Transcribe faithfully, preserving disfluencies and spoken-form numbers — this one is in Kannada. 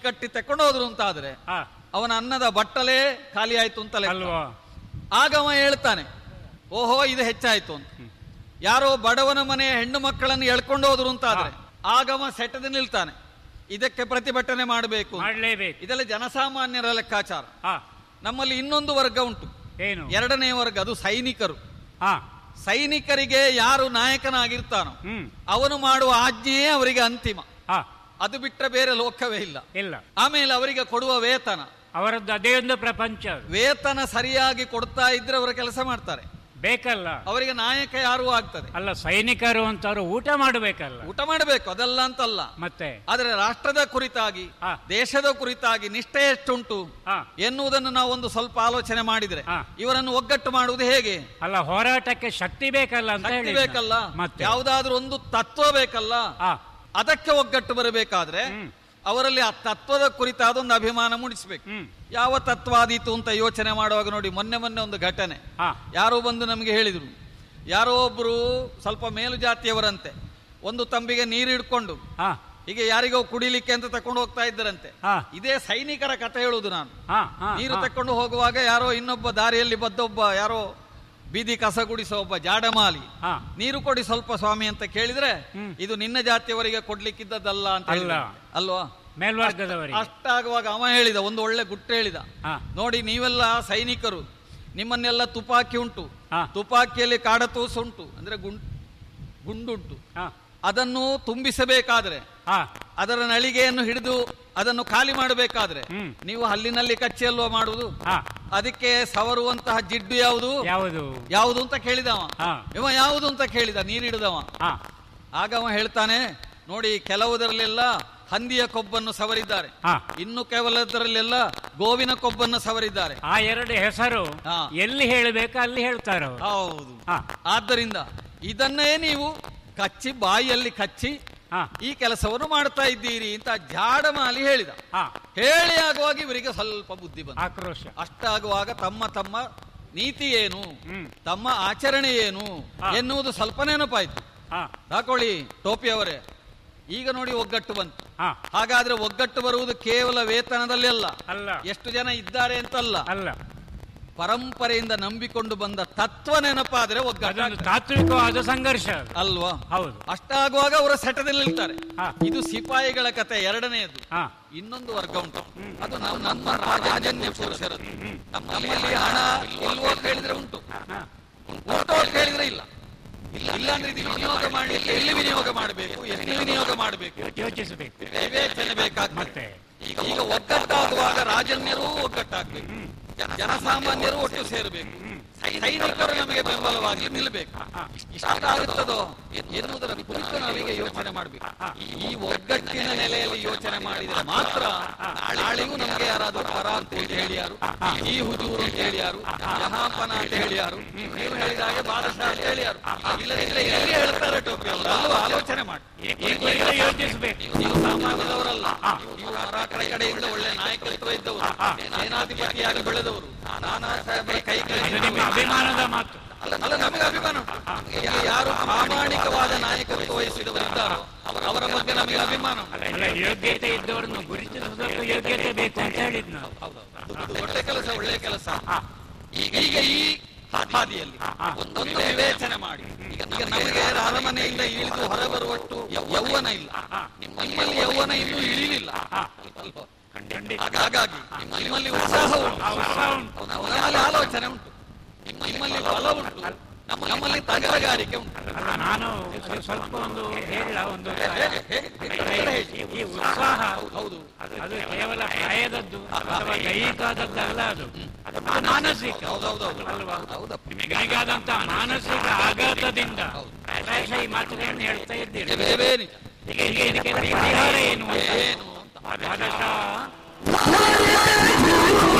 ಕಟ್ಟಿ ತಕೊಂಡು ಹೋದ್ರು ಅಂತಾದ್ರೆ ಅವನ ಅನ್ನದ ಬಟ್ಟಲೇ ಖಾಲಿ ಆಯ್ತು ಅಂತ ಲೆಕ್ಕ. ಆಗ ಅವ ಹೇಳ್ತಾನೆ, ಓಹೋ ಇದು ಹೆಚ್ಚಾಯ್ತು ಅಂತ. ಯಾರೋ ಬಡವನ ಮನೆಯ ಹೆಣ್ಣು ಮಕ್ಕಳನ್ನು ಎಳ್ಕೊಂಡು ಹೋದ್ರು ಅಂತಾದ್ರೆ ಆಗವ ಸೆಟದ ನಿಲ್ತಾನೆ, ಇದಕ್ಕೆ ಪ್ರತಿಭಟನೆ ಮಾಡಬೇಕು, ಇದೆಲ್ಲ ಜನಸಾಮಾನ್ಯರ ಲೆಕ್ಕಾಚಾರ. ನಮ್ಮಲ್ಲಿ ಇನ್ನೊಂದು ವರ್ಗ ಉಂಟು, ಎರಡನೇ ವರ್ಗ, ಅದು ಸೈನಿಕರು. ಸೈನಿಕರಿಗೆ ಯಾರು ನಾಯಕನಾಗಿರ್ತಾನೋ ಅವನು ಮಾಡುವ ಆಜ್ಞೆಯೇ ಅವರಿಗೆ ಅಂತಿಮ. ಅದು ಬಿಟ್ಟರೆ ಬೇರೆ ಲೋಕವೇ ಇಲ್ಲ. ಇಲ್ಲ. ಆಮೇಲೆ ಅವರಿಗೆ ಕೊಡುವ ವೇತನ, ಅವರದ್ದು ಅದೇ ಒಂದು ಪ್ರಪಂಚ. ವೇತನ ಸರಿಯಾಗಿ ಕೊಡ್ತಾ ಇದ್ರೆ ಅವರು ಕೆಲಸ ಮಾಡ್ತಾರೆ, ಬೇಕಲ್ಲ ಅವರಿಗೆ ನಾಯಕ ಯಾರು ಆಗ್ತದೆ. ಅಲ್ಲ, ಸೈನಿಕರು ಅಂತವ್ರು ಊಟ ಮಾಡಬೇಕಲ್ಲ, ಊಟ ಮಾಡಬೇಕು, ಅದಲ್ಲ ಅಂತಲ್ಲ. ಮತ್ತೆ ಆದ್ರೆ ರಾಷ್ಟ್ರದ ಕುರಿತಾಗಿ, ದೇಶದ ಕುರಿತಾಗಿ ನಿಷ್ಠೆ ಎಷ್ಟುಂಟು ಎನ್ನುವುದನ್ನು ನಾವು ಒಂದು ಸ್ವಲ್ಪ ಆಲೋಚನೆ ಮಾಡಿದ್ರೆ ಇವರನ್ನು ಒಗ್ಗಟ್ಟು ಮಾಡುವುದು ಹೇಗೆ? ಅಲ್ಲ, ಹೋರಾಟಕ್ಕೆ ಶಕ್ತಿ ಬೇಕಲ್ಲ ಅಂತ ಶಕ್ತಿ ಬೇಕಲ್ಲ, ಯಾವುದಾದ್ರೂ ಒಂದು ತತ್ವ ಬೇಕಲ್ಲ. ಅದಕ್ಕೆ ಒಗ್ಗಟ್ಟು ಬರಬೇಕಾದ್ರೆ ಅವರಲ್ಲಿ ಆ ತತ್ವದ ಕುರಿತಾದ ಒಂದು ಅಭಿಮಾನ ಮೂಡಿಸಬೇಕು. ಯಾವ ತತ್ವ ಆದೀತು ಅಂತ ಯೋಚನೆ ಮಾಡುವಾಗ ನೋಡಿ, ಮೊನ್ನೆ ಮೊನ್ನೆ ಒಂದು ಘಟನೆ, ಯಾರೋ ಬಂದು ನಮಗೆ ಹೇಳಿದ್ರು, ಯಾರೋ ಒಬ್ರು ಸ್ವಲ್ಪ ಮೇಲು ಜಾತಿಯವರಂತೆ ಒಂದು ತಂಬಿಗೆ ನೀರು ಹಿಡ್ಕೊಂಡು ಹೀಗೆ ಯಾರಿಗೋ ಕುಡಿಲಿಕ್ಕೆ ಅಂತ ತಕೊಂಡು ಹೋಗ್ತಾ ಇದ್ದರಂತೆ. ಇದೇ ಸೈನಿಕರ ಕಥೆ ಹೇಳುದು ನಾನು. ನೀರು ತಕೊಂಡು ಹೋಗುವಾಗ ಯಾರೋ ಇನ್ನೊಬ್ಬ ದಾರಿಯಲ್ಲಿ ಬದ್ದೊಬ್ಬ ಯಾರೋ ಬೀದಿ ಕಸ ಗುಡಿಸೋ ಒಬ್ಬ ಜಾಡಮಾಲಿ, ನೀರು ಕೊಡಿ ಸ್ವಲ್ಪ ಸ್ವಾಮಿ ಅಂತ ಕೇಳಿದ್ರೆ, ಇದು ನಿನ್ನ ಜಾತಿಯವರಿಗೆ ಕೊಡ್ಲಿಕ್ಕಿದ್ದದಲ್ಲ ಅಂತ ಹೇಳಿದ ಅಲ್ವಾ, ಮೇಲ್ವರ್ಗದವರಿಗೆ. ಅಷ್ಟಾಗುವಾಗ ಅವ ಹೇಳಿದ ಒಂದು ಒಳ್ಳೆ ಗುಟ್ಟು ಹೇಳಿದ, ನೋಡಿ ನೀವೆಲ್ಲ ಸೈನಿಕರು, ನಿಮ್ಮನ್ನೆಲ್ಲ ತುಪಾಕಿ ಉಂಟು, ತುಪಾಕಿಯಲ್ಲಿ ಕಾಡತೂಸು ಉಂಟು, ಅಂದ್ರೆ ಗುಂಡುಂಟು, ಅದನ್ನು ತುಂಬಿಸಬೇಕಾದ್ರೆ ಅದರ ನಳಿಗೆಯನ್ನು ಹಿಡಿದು ಅದನ್ನು ಖಾಲಿ ಮಾಡಬೇಕಾದ್ರೆ ನೀವು ಹಲ್ಲಿನಲ್ಲಿ ಕಚ್ಚಿಯಲ್ವ ಮಾಡುವುದು, ಅದಕ್ಕೆ ಸವರುವಂತಹ ಜಿಡ್ಡು ಯಾವುದು ಯಾವುದು ಯಾವುದು ಅಂತ ಕೇಳಿದವ. ಇವ ಯಾವುದು ಅಂತ ಕೇಳಿದ, ನೀರಿಡಿದವ. ಆಗ ಅವ ಹೇಳ್ತಾನೆ, ನೋಡಿ ಕೆಲವುದರಲ್ಲೆಲ್ಲ ಹಂದಿಯ ಕೊಬ್ಬನ್ನು ಸವರಿದ್ದಾರೆ, ಇನ್ನು ಕೆಲವುದರಲ್ಲೆಲ್ಲ ಗೋವಿನ ಕೊಬ್ಬನ್ನು ಸವರಿದ್ದಾರೆ. ಆ ಎರಡು ಹೆಸರು ಎಲ್ಲಿ ಹೇಳಬೇಕು ಅಲ್ಲಿ ಹೇಳ್ತಾರೆ. ಹೌದು. ಆದ್ದರಿಂದ ಇದನ್ನೇ ನೀವು ಕಚ್ಚಿ ಬಾಯಿಯಲ್ಲಿ ಕಚ್ಚಿ ಈ ಕೆಲಸವನ್ನು ಮಾಡ್ತಾ ಇದ್ದೀರಿ ಅಂತ ಜಾಡಮಾಲಿ ಹೇಳಿದ. ಹೇಳಿ ಆಗುವಾಗ ಇವರಿಗೆ ಸ್ವಲ್ಪ ಬುದ್ಧಿ ಬಂತು, ಆಕ್ರೋಶ. ಅಷ್ಟಾಗುವಾಗ ತಮ್ಮ ತಮ್ಮ ನೀತಿ ಏನು, ತಮ್ಮ ಆಚರಣೆ ಏನು ಎನ್ನುವುದು ಸ್ವಲ್ಪ ನೆನಪಾಯ್ತು. ಹಾಕೊಳ್ಳಿ ಟೋಪಿಯವರೇ, ಈಗ ನೋಡಿ ಒಗ್ಗಟ್ಟು ಬಂತು. ಹಾಗಾದ್ರೆ ಒಗ್ಗಟ್ಟು ಬರುವುದು ಕೇವಲ ವೇತನದಲ್ಲಿ ಅಲ್ಲ, ಎಷ್ಟು ಜನ ಇದ್ದಾರೆ ಅಂತಲ್ಲ, ಅಲ್ಲ, ಪರಂಪರೆಯಿಂದ ನಂಬಿಕೊಂಡು ಬಂದ ತತ್ವ ನೆನಪಾದ್ರೆ ಒಗ್ಗಟ್ಟು. ತಾತ್ವಿಕವಾದ ಸಂಘರ್ಷ ಅಲ್ವಾ? ಹೌದು. ಅಷ್ಟಾಗುವಾಗ ಅವರ ಸೆಟದಲ್ಲಿ ನಿಲ್ತಾರೆ. ಇದು ಸಿಪಾಯಿಗಳ ಕತೆ ಎರಡನೆಯದು. ಇನ್ನೊಂದು ವರ್ಗ ಉಂಟು, ಅದು ನಾವು ನಮ್ಮ ರಾಜನ್ಯ ಪುರುಷರದ್ದು. ನಮ್ಮಲ್ಲಿ ಹಣ ಇಲ್ವೋ ಕೇಳಿದ್ರೆ ಉಂಟು, ಉಂಟೋ ಕೇಳಿದ್ರೆ ಇಲ್ಲ. ಇಲ್ಲ ಅಂದ್ರೆ ಇದು ವಿನಿಯೋಗ ಮಾಡಿ ಎಲ್ಲಿ ವಿನಿಯೋಗ ಮಾಡಬೇಕು, ಎಲ್ಲಿ ವಿನಿಯೋಗ ಮಾಡಬೇಕು ಯೋಚಿಸಬೇಕು, ವಿವೇಚನೆ ಬೇಕಾಗ್ತದೆ. ಈಗ ಒಗ್ಗಟ್ಟಾಗುವಾಗ ರಾಜನ್ಯರೂ ಒಗ್ಗಟ್ಟಾಗ್ಬೇಕು, ಜನಸಾಮಾನ್ಯರು ಒಟ್ಟು ಸೇರಬೇಕು, ಸೈನಿಕರು ನಮಗೆ ಬೆಂಬಲವಾಗಿ ನಿಲ್ಲಬೇಕು. ಇಷ್ಟಾಗುತ್ತದೋ ಎನ್ನುವುದರ ಕುರಿತು ನಾವೀಗ ಯೋಚನೆ ಮಾಡಬೇಕು. ಈ ಒಗ್ಗಟ್ಟಿನ ನೆಲೆಯಲ್ಲಿ ಯೋಚನೆ ಮಾಡಿದರೆ ಮಾತ್ರ ನಾಳೆಗೂ ನಮಗೆ ಯಾರಾದರೂ ಪರ ಅಂತ ಹೇಳಿ ಹೇಳಿಯಾರು, ಈ ಹುಜೂರು ಅಂತ ಹೇಳಿಯಾರು, ಜಹಾಪನ ಅಂತ ಹೇಳಿಯಾರು, ನೀವು ಹೇಳಿದಾಗೆ ಬಾದಶಾ ಅಂತ ಹೇಳಿಯಾರು, ಇಲ್ಲದಿದ್ರೆ ಎಲ್ಲಿ ಹೇಳ್ತಾರೆ ಟೋಪಿ ಅವರು ಅಲ್ವಾ? ಆಲೋಚನೆ ಮಾಡಿ, ಯೋಚಿಸಬೇಕು. ನೀವು ಸಾಮಾನ್ಯದವರಲ್ಲ, ನೀವು ಆ ಕಡೆ ಕಡೆಯಿಂದ ಒಳ್ಳೆ ನಾಯಕತ್ವ ಇದ್ದವರು, ಸೇನಾಧಿಪತಿಯಾಗಿ ಬೆಳೆದವರು, ನಾನಾ ಸಾಹೇಬರ ಕೈ ಅಭಿಮಾನದ ಮಾತು ಅಲ್ಲ, ನಮಗೆ ಅಭಿಮಾನ. ಯಾರು ಪ್ರಾಮಾಣಿಕವಾದ ನಾಯಕತ್ವ ವಹಿಸಿದವರಿದ್ದಾರೋ ಅವರ ಬಗ್ಗೆ ನಮಗೆ ಅಭಿಮಾನ. ಯೋಗ್ಯತೆ ಇದ್ದವರನ್ನು ಗುರುತಿಸುವುದಕ್ಕೆ ಯೋಗ್ಯತೆ ಬೇಕು ಅಂತ ಹೇಳಿದ್ನು. ಒಳ್ಳೆ ಕೆಲಸ, ಒಳ್ಳೆ ಕೆಲಸ. ಈಗ ಈಗ ಈ ಹಾದಿಯಲ್ಲಿ ಒಂದೊಂದು ವಿವೇಚನೆ ಮಾಡಿ. ಈಗ ನಮಗೆ ಅರಮನೆಯಿಂದ ಇಳಿದು ಹೊರಬರುವಷ್ಟು ಯೌವನ ಇಲ್ಲ, ನಿಮ್ಮಲ್ಲಿ ಯೌವನ ಇನ್ನೂ ಇಳಿಲಿಲ್ಲ. ಹಾಗಾಗಿ ನಿಮ್ಮಲ್ಲಿ ಉತ್ಸಾಹ ಉಂಟು, ನಮ್ಮಲ್ಲಿ ಆಲೋಚನೆ ಉಂಟು, ನಿಮ್ಮಲ್ಲಿ ಬಲ ಉಂಟು, ನಮ್ಮಲ್ಲಿ ತಗರಗಾರಿಕೆ ಉಂಟು. ನಾನು ಸ್ವಲ್ಪ ಒಂದು ಹೇಳ ಒಂದು ಈ ಉತ್ಸಾಹ ಹೌದು, ಅದು ಕೇವಲ ಪ್ರಾಯದದ್ದು ಅಥವಾ ದೈಹಿಕವಾದದ್ದಲ್ಲ, ಅದು ಅದು ಮಾನಸಿಕ. ಹೌದೌದು, ನಿಮಗಾದಂತಹ ಮಾನಸಿಕ ಆಘಾತದಿಂದ ಪ್ರಾಯಶಃ ಈ ಮಾತುಗಳನ್ನು ಹೇಳ್ತಾ ಇದ್ದೀರಿ. ಈಗ ಈಗ ಇದಕ್ಕೆ ಪರಿಹಾರ ಏನು? ಏನು ಭಾಗಶಃ